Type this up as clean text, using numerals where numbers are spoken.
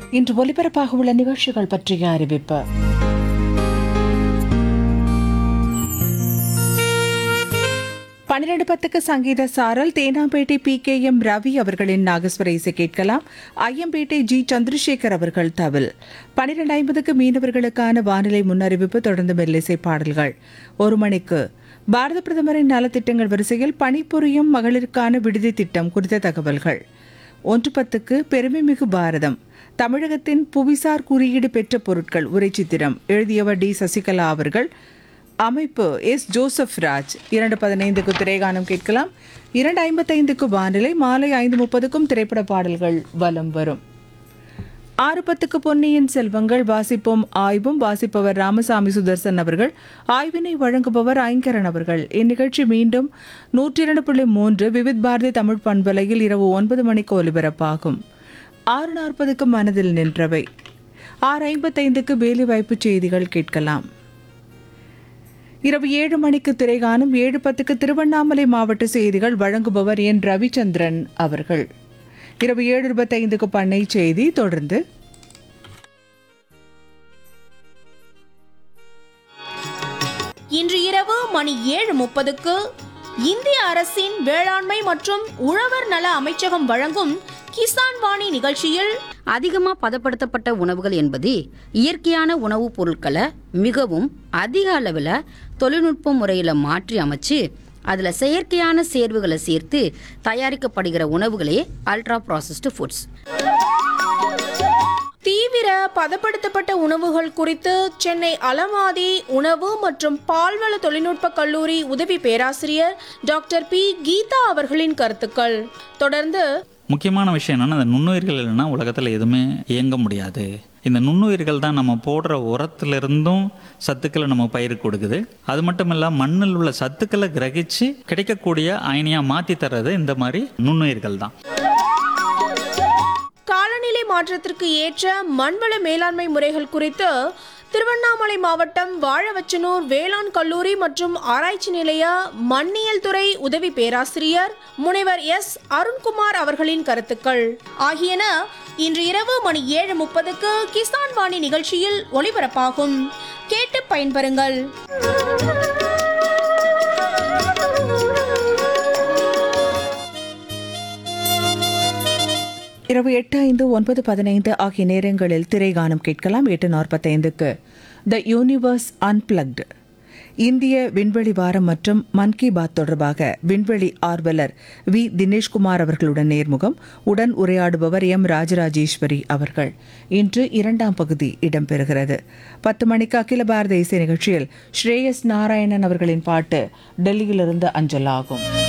இன்று ஒலிபரப்பாக உள்ள நிகழ்ச்சிகள் பற்றிய அறிவிப்பு. பன்னிரண்டு சங்கீத சாரல் தேனாம்பேட்டை PKM ரவி அவர்களின் நாகஸ்வர இசை கேட்கலாம். ஐயம்பேட்டை G சந்திரசேகர் அவர்கள் தவில். 12:50 மீனவர்களுக்கான வானிலை முன்னறிவிப்பு. தொடர்ந்து மெல்லிசை பாடல்கள். 1 மணிக்கு பாரத பிரதமரின் நலத்திட்டங்கள் வரிசையில் பணிபுரியும் மகளிருக்கான விடுதி திட்டம் குறித்த தகவல்கள். 1:10 பெருமைமிகு பாரதம் தமிழகத்தின் புவிசார் குறியீடு பெற்ற பொருட்கள் உரைச்சித்திரம். எழுதியவர் D சசிகலா அவர்கள். அமைப்பு S ஜோசப் ராஜ். 2:15 திரைகானம் கேட்கலாம். 2:55 வானிலை. மாலை 5:30 திரைப்பட பாடல்கள் வலம் வரும். 6:10 பொன்னியின் செல்வங்கள். வாசிப்போம் ஆய்வும். வாசிப்பவர் ராமசாமி சுதர்சன் அவர்கள். ஆய்வினை வழங்குபவர் ஐங்கரன் அவர்கள். இந்நிகழ்ச்சி மீண்டும் 102.3 விவித் பாரதி தமிழ் பண்பலையில் இரவு 9 மணிக்கு ஒலிபரப்பாகும். 6:40 மனதில் நின்றவை. 6:55 வேலைவாய்ப்பு செய்திகள் கேட்கலாம். இரவு 7 மணிக்கு திரைகாணும். 7:10 திருவண்ணாமலை மாவட்ட செய்திகள். வழங்குபவர் N ரவிச்சந்திரன் அவர்கள். இரவு 7:25 பண்ணை செய்தி. தொடர்ந்து இன்று இரவு மணி 7:30 இந்திய அரசின் வேளாண்மை மற்றும் உழவர் நல அமைச்சகம் வழங்கும் கிசான் வாணி நிகழ்ச்சியில் அதிகமா பதப்படுத்தப்பட்ட உணவுகள் என்பது இயற்கையான உணவுப் பொருட்களை மிகவும் அதிக அளவில் தொழில்நுட்ப முறையில் மாற்றி அமைச்சு அதில் செயற்கையான சேர்வுகளை சேர்த்து தயாரிக்கப்படுகிற உணவுகளே அல்ட்ரா ப்ராசஸ்டு ஃபுட்ஸ். தீவிர பதப்படுத்தப்பட்ட உணவுகள் குறித்து சென்னை அலமாதி உணவு மற்றும் பால்வள தொழில்நுட்ப கல்லூரி உதவி பேராசிரியர் டாக்டர் P கீதா அவர்களின் கருத்துக்கள். தொடர்ந்து முக்கியமான விஷயம் என்னன்னா, அந்த நுண்ணுயிர்கள் இல்லைன்னா உலகத்தில் எதுவுமே இயங்க முடியாது. இந்த நுண்ணுயிர்கள் தான் நம்ம போடுற உரத்திலிருந்தும் சத்துக்களை நம்ம பயிருக்கு கொடுக்குது. அது மட்டும் இல்லை, மண்ணில் உள்ள சத்துக்களை கிரகிச்சு கிடைக்கக்கூடிய அயனியாக மாற்றி தர்றது இந்த மாதிரி நுண்ணுயிர்கள் தான். காலநிலை மாற்றத்திற்கு ஏற்ற மண்வள மேலாண்மை முறைகள் குறித்து திருவண்ணாமலை மாவட்டம் வாழவச்சனூர் வேளாண் கல்லூரி மற்றும் ஆராய்ச்சி நிலைய மண்ணியல் துறை உதவி பேராசிரியர் முனைவர் S அருண்குமார் அவர்களின் கருத்துக்கள் ஆகியன இன்று இரவு மணி 7:30 கிசான் வாணி நிகழ்ச்சியில் ஒளிபரப்பாகும். கேட்டு பயன்பெறுங்கள். இரவு 8:05, 9:15 ஆகிய நேரங்களில் திரைகானம் கேட்கலாம். 8:45 த யூனிவர்ஸ் அன்பிளக்டு இந்திய விண்வெளி வாரம் மற்றும் மன் கி பாத் தொடர்பாக விண்வெளி ஆர்வலர் V தினேஷ்குமார் அவர்களுடன் நேர்முகம். உடன் உரையாடுபவர் M ராஜராஜேஸ்வரி அவர்கள். இன்று 2ஆம் பகுதி இடம்பெறுகிறது. 10 மணிக்கு அகில பாரத இசை நிகழ்ச்சியில் ஸ்ரேயஸ் நாராயணன் அவர்களின் பாட்டு டெல்லியிலிருந்து அஞ்சலாகும்.